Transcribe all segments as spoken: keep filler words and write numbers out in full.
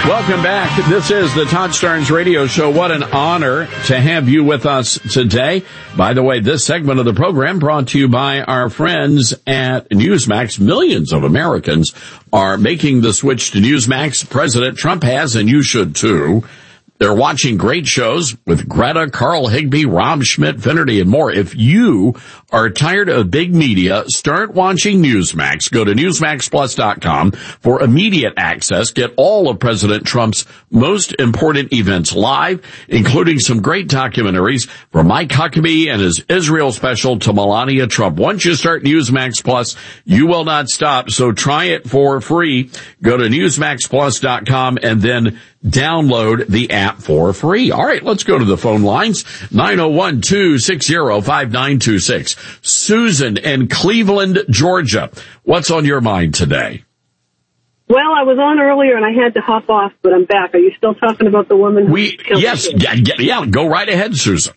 Welcome back. This is the Todd Starnes Radio Show. What an honor to have you with us today. By the way, this segment of the program brought to you by our friends at Newsmax. Millions of Americans are making the switch to Newsmax. President Trump has, and you should too. They're watching great shows with Greta, Carl Higbie, Rob Schmidt, Finnerty, and more. If you are tired of big media, start watching Newsmax. Go to Newsmax Plus dot com for immediate access. Get all of President Trump's most important events live, including some great documentaries from Mike Huckabee and his Israel special to Melania Trump. Once you start Newsmax Plus, you will not stop. So try it for free. Go to Newsmax Plus dot com and then download the app for free. All right, let's go to the phone lines. nine oh one, two six oh, five nine two six. Susan in Cleveland, Georgia. What's on your mind today? Well, I was on earlier and I had to hop off, but I'm back. Are you still talking about the woman who We killed yes, the kid? yeah, yeah, go right ahead, Susan.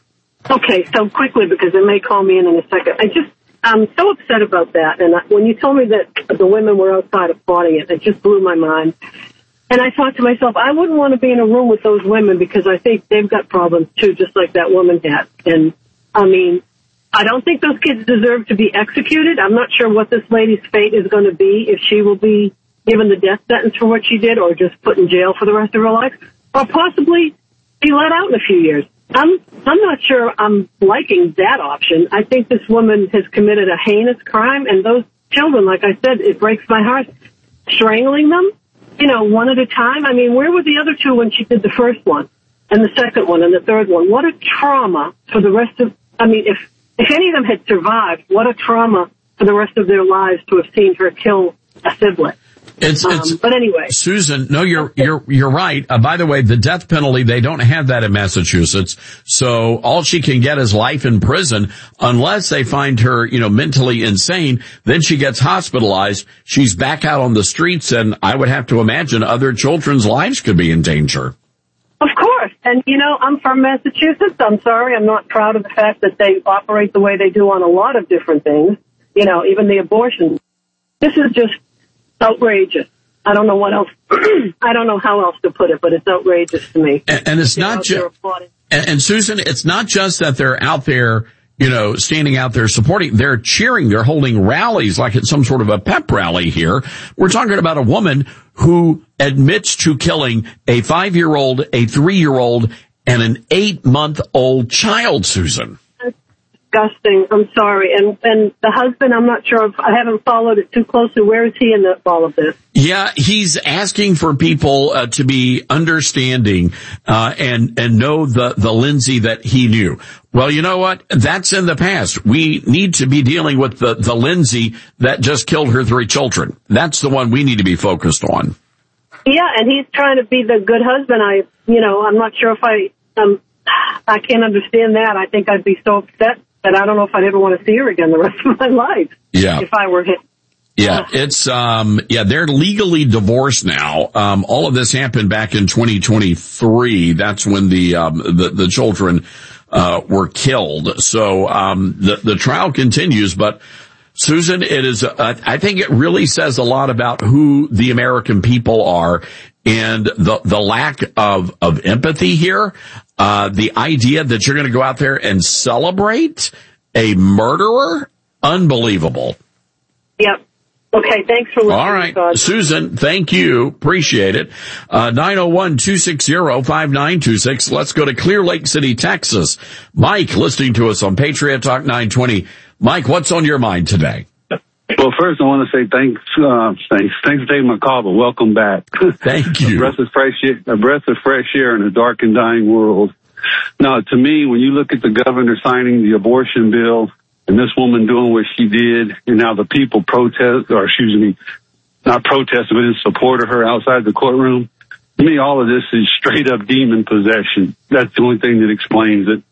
Okay, so quickly, because they may call me in in a second. I just, I'm so upset about that. And I, when you told me that the women were outside applauding it, it just blew my mind. And I thought to myself, I wouldn't want to be in a room with those women because I think they've got problems too, just like that woman had. And I mean, I don't think those kids deserve to be executed. I'm not sure what this lady's fate is going to be, if she will be given the death sentence for what she did or just put in jail for the rest of her life, or possibly be let out in a few years. I'm, I'm not sure I'm liking that option. I think this woman has committed a heinous crime, and those children, like I said, it breaks my heart. Strangling them, you know, one at a time. I mean, where were the other two when she did the first one and the second one and the third one? What a trauma for the rest of, I mean, if, if any of them had survived, what a trauma for the rest of their lives to have seen her kill a sibling. It's, it's, um, but anyway, Susan, no, you're, you're, you're right. Uh, by the way, the death penalty, they don't have that in Massachusetts. So all she can get is life in prison unless they find her, you know, mentally insane. Then she gets hospitalized. She's back out on the streets, and I would have to imagine other children's lives could be in danger. Of course. And, you know, I'm from Massachusetts. I'm sorry. I'm not proud of the fact that they operate the way they do on a lot of different things. You know, even the abortion. This is just outrageous. I don't know what else. I don't know how else to put it, but it's outrageous to me. And, and it's not just, and, and Susan, it's not just that they're out there, you know, standing out there supporting, they're cheering, they're holding rallies like it's some sort of a pep rally here. We're talking about a woman who admits to killing a five-year-old, a three-year-old, and an eight-month-old child, Susan. Disgusting. I'm sorry. And and the husband, I'm not sure if I haven't followed it too closely. Where is he in the, all of this? Yeah, he's asking for people uh, to be understanding uh and and know the the Lindsay that he knew. Well, you know what? That's in the past. We need to be dealing with the the Lindsay that just killed her three children. That's the one we need to be focused on. Yeah, and he's trying to be the good husband. I, you know, I'm not sure if I um I can't understand that. I think I'd be so upset. And I don't know if I'd ever want to see her again the rest of my life. Yeah. If I were him. Yeah, it's, um, yeah, they're legally divorced now. Um, all of this happened back in twenty twenty-three. That's when the, um, the, the children, uh, were killed. So, um, the, the trial continues, but Susan, it is, uh, I think it really says a lot about who the American people are and the, the lack of, of empathy here. Uh, the idea that you're going to go out there and celebrate a murderer, unbelievable. Yep. Okay, thanks for listening. All right, God. Susan, thank you. Appreciate it. Uh, nine oh one, two six oh, five nine two six. Let's go to Clear Lake City, Texas. Mike, listening to us on Patriot Talk nine twenty. Mike, what's on your mind today? Well, first I want to say thanks, uh, thanks, thanks for taking my call, but welcome back. Thank you. a breath of fresh air, a breath of fresh air in a dark and dying world. Now, to me, when you look at the governor signing the abortion bill and this woman doing what she did, and now the people protest, or excuse me, not protest, but in support of her outside the courtroom, to me, all of this is straight up demon possession. That's the only thing that explains it.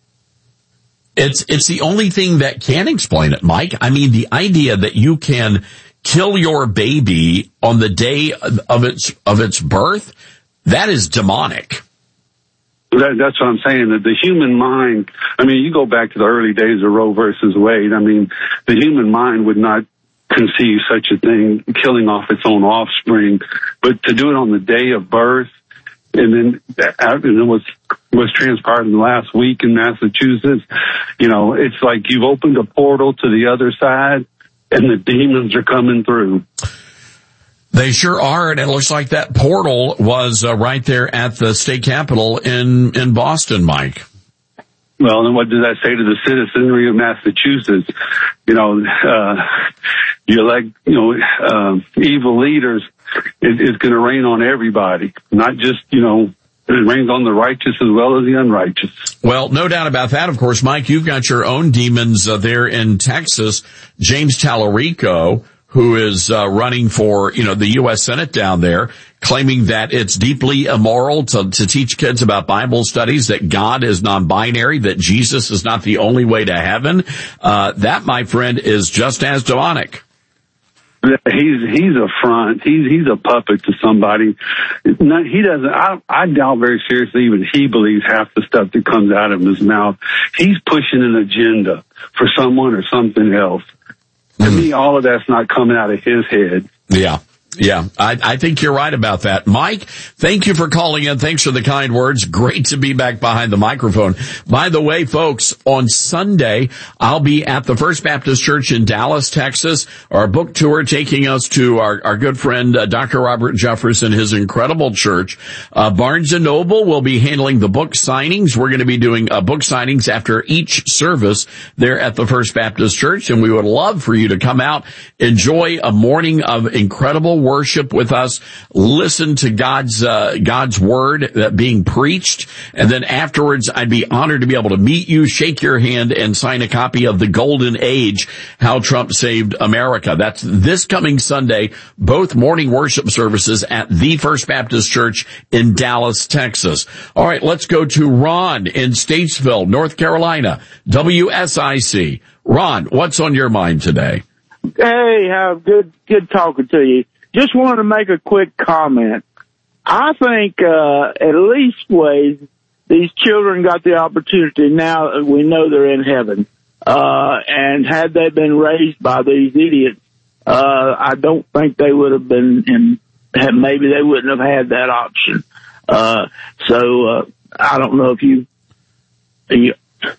It's, it's the only thing that can explain it, Mike. I mean, the idea that you can kill your baby on the day of its, of its birth, that is demonic. That, that's what I'm saying, that the human mind, I mean, you go back to the early days of Roe versus Wade, I mean, the human mind would not conceive such a thing, killing off its own offspring, but to do it on the day of birth, and then and then what's what's transpired in the last week in Massachusetts, you know, it's like you've opened a portal to the other side, and the demons are coming through. They sure are, and it looks like that portal was uh, right there at the state capitol in in Boston, Mike. Well, then what does that say to the citizenry of Massachusetts? You know, uh, you elect, you know, uh, evil leaders. It, it's going to rain on everybody, not just, you know, it rains on the righteous as well as the unrighteous. Well, no doubt about that. Of course, Mike, you've got your own demons uh, there in Texas. James Tallarico, who is uh, running for, you know, the U S Senate down there, claiming that it's deeply immoral to, to teach kids about Bible studies, that God is non-binary, that Jesus is not the only way to heaven. Uh, that, my friend, is just as demonic. He's he's a front. He's he's a puppet to somebody. No, he doesn't. I, I doubt very seriously even he believes half the stuff that comes out of his mouth. He's pushing an agenda for someone or something else. To mm. me, all of that's not coming out of his head. Yeah. Yeah, I, I think you're right about that. Mike, thank you for calling in. Thanks for the kind words. Great to be back behind the microphone. By the way, folks, on Sunday, I'll be at the First Baptist Church in Dallas, Texas, our book tour taking us to our, our good friend, uh, Doctor Robert Jefferson, his incredible church. Uh, Barnes and Noble will be handling the book signings. We're going to be doing uh, book signings after each service there at the First Baptist Church, and we would love for you to come out, enjoy a morning of incredible worship with us, listen to God's uh, God's word uh, being preached, and then afterwards I'd be honored to be able to meet you, shake your hand, and sign a copy of The Golden Age, How Trump Saved America. That's this coming Sunday, both morning worship services at the First Baptist Church in Dallas, Texas. All right, let's go to Ron in Statesville, North Carolina, W S I C. Ron, what's on your mind today? Hey, how good good talking to you. Just wanted to make a quick comment. I think, uh, at least ways these children got the opportunity now that we know they're in heaven. Uh, and had they been raised by these idiots, uh, I don't think they would have been in, maybe they wouldn't have had that option. Uh, so, uh, I don't know if you, you,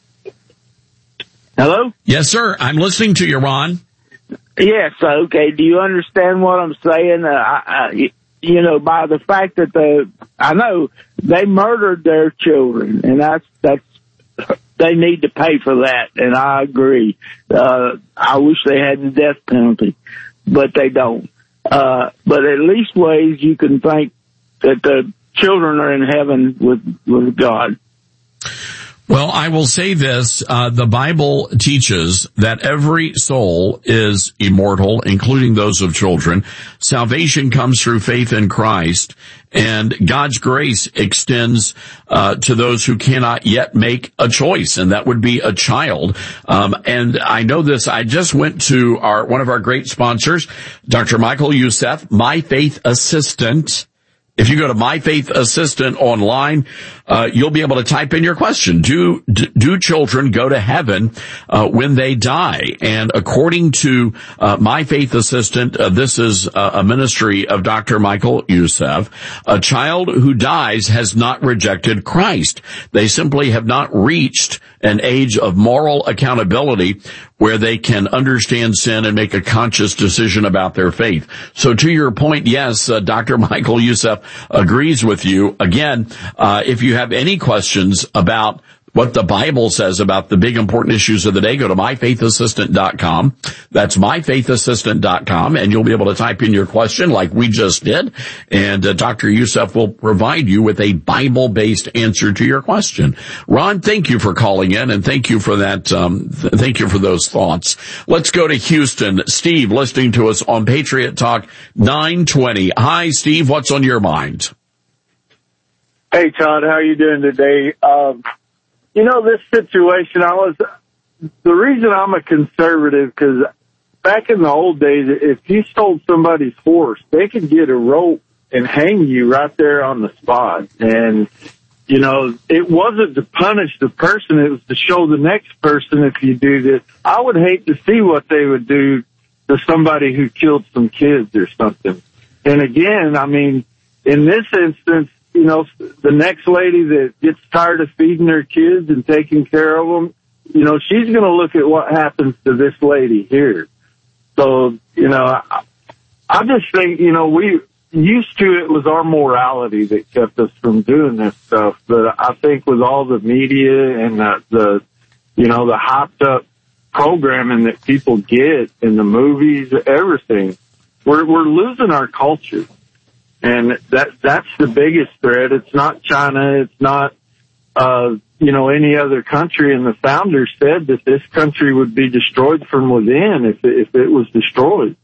hello? Yes, sir. I'm listening to you, Ron. Yes, okay. Do you understand what I'm saying? Uh, I, I, you know, by the fact that the, I know they murdered their children, and that's, that's, they need to pay for that, and I agree. Uh, I wish they had the death penalty, but they don't. Uh, but at least ways you can think that the children are in heaven with, with God. Well, I will say this, uh, the Bible teaches that every soul is immortal, including those of children. Salvation comes through faith in Christ, and God's grace extends, uh, to those who cannot yet make a choice, and that would be a child. Um, and I know this, I just went to our, one of our great sponsors, Doctor Michael Youssef, My Faith Assistant. If you go to My Faith Assistant online, uh, you'll be able to type in your question. Do, do children go to heaven, uh, when they die? And according to, uh, My Faith Assistant, uh, this is uh, a ministry of Doctor Michael Youssef, a child who dies has not rejected Christ. They simply have not reached an age of moral accountability where they can understand sin and make a conscious decision about their faith. So to your point, yes, uh, Doctor Michael Youssef agrees with you. Again, uh, if you have any questions about what the Bible says about the big important issues of the day, go to my faith assistant dot com. That's my faith assistant dot com, and you'll be able to type in your question like we just did, and uh, Doctor Youssef will provide you with a Bible-based answer to your question. Ron, thank you for calling in, and thank you for that, um, th- thank you for those thoughts. Let's go to Houston. Steve, listening to us on Patriot Talk nine twenty. Hi, Steve, what's on your mind? Hey, Todd, how are you doing today? Um, You know, this situation, I was, the reason I'm a conservative, because back in the old days, if you stole somebody's horse, they could get a rope and hang you right there on the spot. And, you know, it wasn't to punish the person, it was to show the next person if you do this. I would hate to see what they would do to to somebody who killed some kids or something. And again, I mean, in this instance, you know, the next lady that gets tired of feeding her kids and taking care of them, you know, she's going to look at what happens to this lady here. So, you know, I, I just think, you know, we used to, it was our morality that kept us from doing this stuff. But I think with all the media and the, the you know, the hopped up programming that people get in the movies, everything, we're, we're losing our culture. And that, that's the biggest threat. It's not China. It's not, uh, you know, any other country. And the founders said that this country would be destroyed from within if it, if it was destroyed.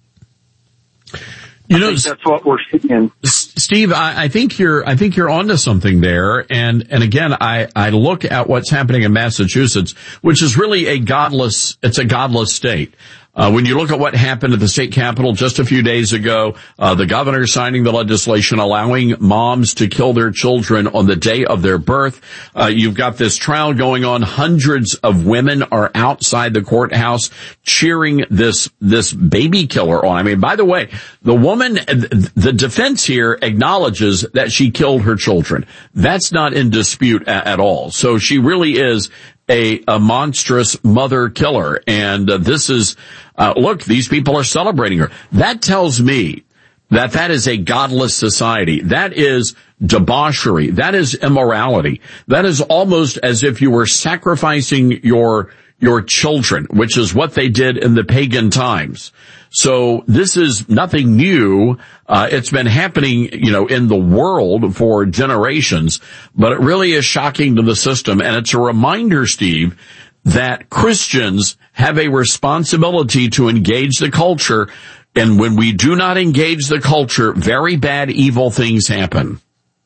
You know, that's what we're seeing. Steve, I, I think you're, I think you're onto something there. And, and again, I, I look at what's happening in Massachusetts, which is really a godless, it's a godless state. Uh, when you look at what happened at the state capitol just a few days ago, uh, the governor signing the legislation allowing moms to kill their children on the day of their birth. Uh, you've got this trial going on. Hundreds of women are outside the courthouse cheering this, this baby killer on. I mean, by the way, the woman, the defense here acknowledges that she killed her children. That's not in dispute at, at all. So she really is A, a monstrous mother killer. And uh, this is, uh, look, these people are celebrating her. That tells me that that is a godless society. That is debauchery. That is immorality. That is almost as if you were sacrificing your, your children, which is what they did in the pagan times. So this is nothing new. Uh, it's been happening, you know, in the world for generations, but it really is shocking to the system. And it's a reminder, Steve, that Christians have a responsibility to engage the culture. And when we do not engage the culture, very bad, evil things happen.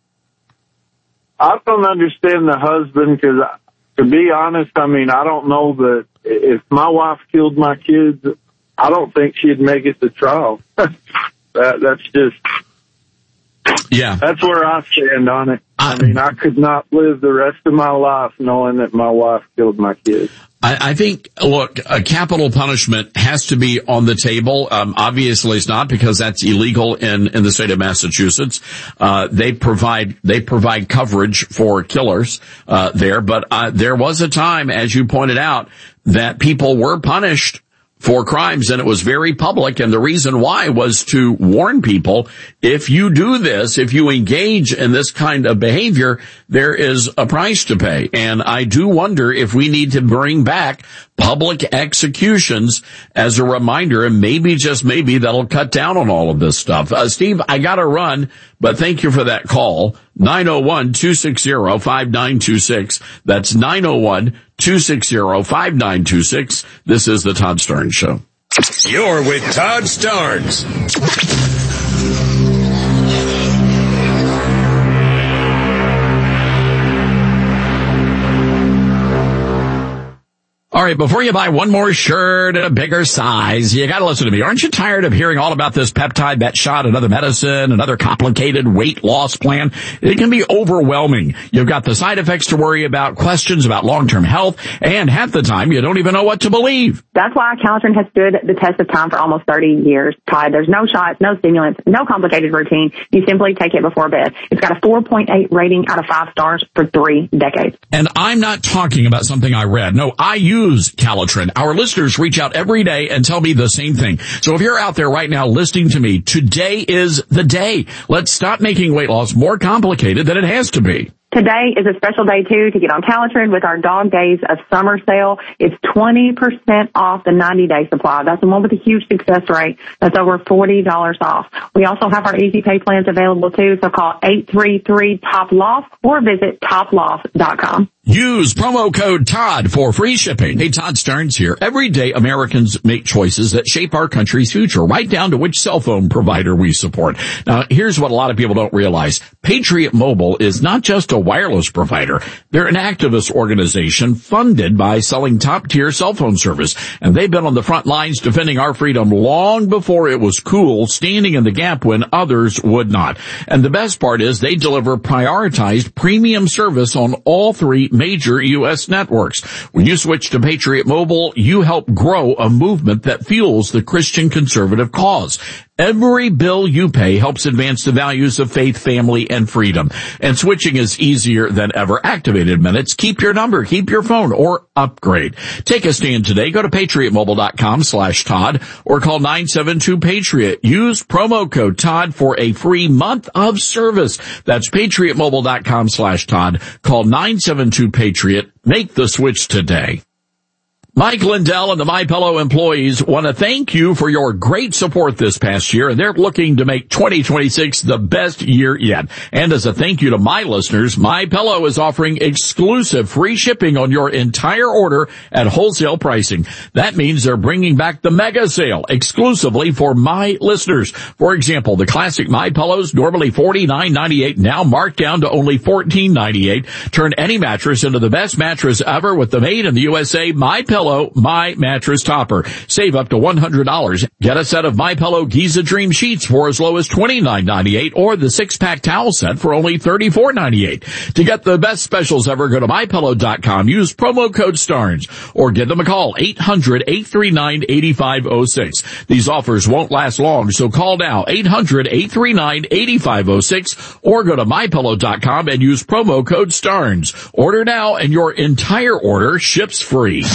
I don't understand the husband because, to be honest, I mean, I don't know that if my wife killed my kids, I don't think she'd make it to trial. that, that's just, yeah, that's where I stand on it. I, I mean, I could not live the rest of my life knowing that my wife killed my kids. I, I think, look, a capital punishment has to be on the table. Um, obviously it's not because that's illegal in, in the state of Massachusetts. Uh, they provide, they provide coverage for killers, uh, there. But, uh, there was a time, as you pointed out, that people were punished for crimes, and it was very public, and the reason why was to warn people, if you do this, if you engage in this kind of behavior, there is a price to pay. And I do wonder if we need to bring back public executions as a reminder, and maybe, just maybe, that'll cut down on all of this stuff. Uh, Steve, I gotta run, but thank you for that call. nine oh one, two six zero, five nine two six. That's nine oh one, two six zero, five nine two six. This is the Todd Starnes Show. You're with Todd Starnes. All right, before you buy one more shirt in a bigger size, you gotta listen to me. Aren't you tired of hearing all about this peptide, that shot, another medicine, another complicated weight loss plan? It can be overwhelming. You've got the side effects to worry about, questions about long-term health, and half the time you don't even know what to believe. That's why Calitrin has stood the test of time for almost thirty years, Todd. There's no shots, no stimulants, no complicated routine. You simply take it before bed. It's got a four point eight rating out of five stars for three decades. And I'm not talking about something I read. No, I use Calitrin. Our listeners reach out every day and tell me the same thing. So if you're out there right now listening to me, today is the day. Let's stop making weight loss more complicated than it has to be. Today is a special day, too, to get on Calitrin with our Dog Days of Summer sale. It's twenty percent off the ninety-day supply. That's the one with a huge success rate. That's over forty dollars off. We also have our Easy Pay plans available, too, so call eight three three, T O P L O F or visit top loft dot com. Use promo code Todd for free shipping. Hey, Todd Starnes here. Every day Americans make choices that shape our country's future, right down to which cell phone provider we support. Now, here's what a lot of people don't realize. Patriot Mobile is not just a wireless provider. They're an activist organization funded by selling top-tier cell phone service. And they've been on the front lines defending our freedom long before it was cool, standing in the gap when others would not. And the best part is they deliver prioritized premium service on all three major U S networks. When you switch to Patriot Mobile, you help grow a movement that fuels the Christian conservative cause. Every bill you pay helps advance the values of faith, family, and freedom. And switching is easier than ever. Activated minutes. Keep your number, keep your phone, or upgrade. Take a stand today. Go to patriotmobile.com slash Todd or call nine seven two Patriot. Use promo code Todd for a free month of service. That's patriotmobile.com slash Todd. Call nine seven two Patriot. Make the switch today. Mike Lindell and the MyPillow employees want to thank you for your great support this past year, and they're looking to make twenty twenty-six the best year yet. And as a thank you to my listeners, MyPillow is offering exclusive free shipping on your entire order at wholesale pricing. That means they're bringing back the mega sale exclusively for my listeners. For example, the classic MyPillows, normally forty-nine ninety-eight, now marked down to only fourteen ninety-eight. Turn any mattress into the best mattress ever with the made in the U S A MyPillow My Mattress Topper. Save up to one hundred dollars. Get a set of MyPillow Giza Dream Sheets for as low as twenty-nine ninety-eight, or the six-pack towel set for only thirty-four ninety-eight. To get the best specials ever, go to my pillow dot com. Use promo code STARNS or give them a call, eight hundred, eight three nine, eight five zero six. These offers won't last long, so call now, eight hundred, eight three nine, eight five zero six, or go to my pillow dot com and use promo code STARNS. Order now and your entire order ships free.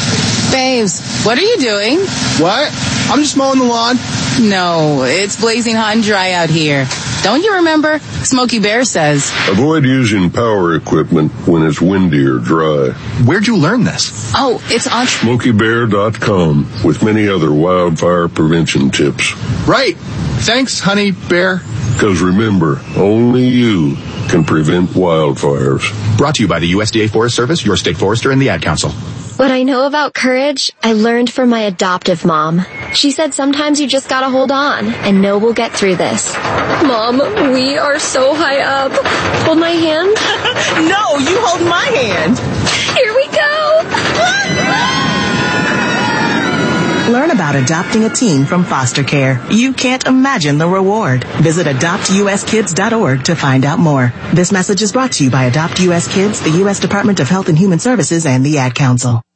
Babes, what are you doing? What? I'm just mowing the lawn. No, it's blazing hot and dry out here. Don't you remember? Smokey Bear says, avoid using power equipment when it's windy or dry. Where'd you learn this? Oh, it's on smokey bear dot com with many other wildfire prevention tips. Right. Thanks, honey bear. Because remember, only you can prevent wildfires. Brought to you by the U S D A Forest Service, your state forester, and the Ad Council. What I know about courage, I learned from my adoptive mom. She said sometimes you just gotta hold on and know we'll get through this. Mom, we are so high up. Hold my hand. No, you hold my hand. Here we go. Learn about adopting a teen from foster care. You can't imagine the reward. Visit adopt u s kids dot org to find out more. This message is brought to you by Adopt U S Kids, the U S Department of Health and Human Services, and the Ad Council.